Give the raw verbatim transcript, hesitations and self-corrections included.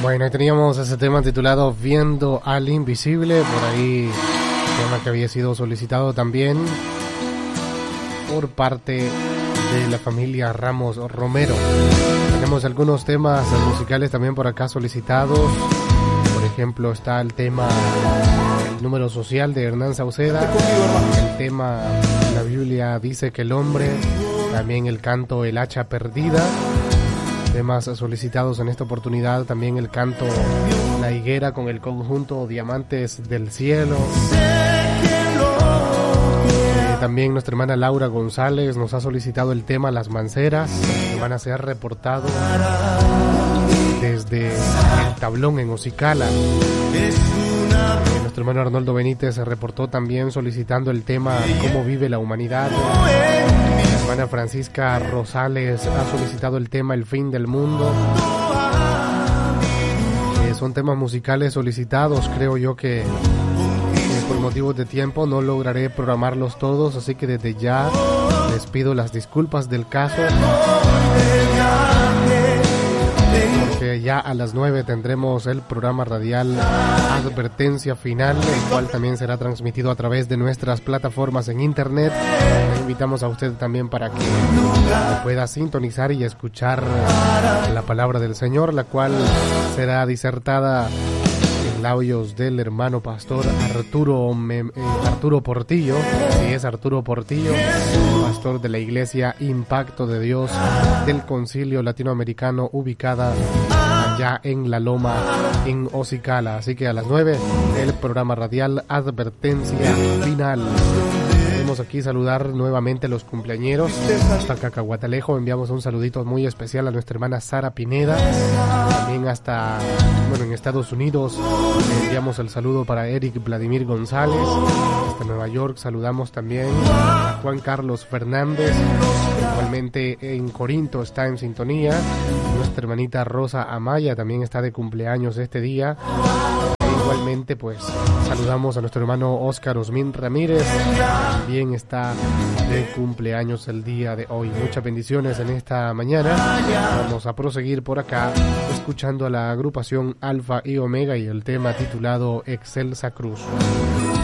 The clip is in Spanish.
Bueno, ahí teníamos ese tema titulado Viendo al Invisible, por ahí, tema que había sido solicitado también por parte de la familia Ramos Romero. Tenemos algunos temas musicales también por acá solicitados. Por ejemplo, está el tema El Número Social de Hernán Sauceda, el tema La Biblia dice que el hombre, también el canto El Hacha Perdida. Temas solicitados en esta oportunidad, también el canto La Higuera con el conjunto Diamantes del Cielo. Eh, también nuestra hermana Laura González nos ha solicitado el tema Las Manceras, que van a ser reportados desde el Tablón en Ocicala. Eh, nuestro hermano Arnoldo Benítez se reportó también solicitando el tema Cómo vive la humanidad. La hermana Francisca Rosales ha solicitado el tema El fin del mundo. Eh, son temas musicales solicitados, creo yo que eh, por motivos de tiempo no lograré programarlos todos, así que desde ya les pido las disculpas del caso, porque ya a las nueve tendremos el programa radial Advertencia Final, el cual también será transmitido a través de nuestras plataformas en internet. Le invitamos a usted también para que pueda sintonizar y escuchar la palabra del Señor, la cual será disertada en labios del hermano pastor Arturo, eh, Arturo Portillo. Sí, es Arturo Portillo, pastor de la iglesia Impacto de Dios del Concilio Latinoamericano, ubicada allá en La Loma, en Ocicala. Así que a las nueve, el programa radial Advertencia Final. Queremos aquí saludar nuevamente a los cumpleañeros. Hasta Cacahuatalejo enviamos un saludito muy especial a nuestra hermana Sara Pineda. También hasta, bueno, en Estados Unidos enviamos el saludo para Eric Vladimir González. Hasta Nueva York saludamos también a Juan Carlos Fernández. Igualmente en Corinto está en sintonía. Nuestra hermanita Rosa Amaya también está de cumpleaños este día. Igualmente, pues, saludamos a nuestro hermano Óscar Osmin Ramírez, también está de cumpleaños el día de hoy. Muchas bendiciones en esta mañana. Vamos a proseguir por acá, escuchando a la agrupación Alfa y Omega y el tema titulado Excelsa Cruz.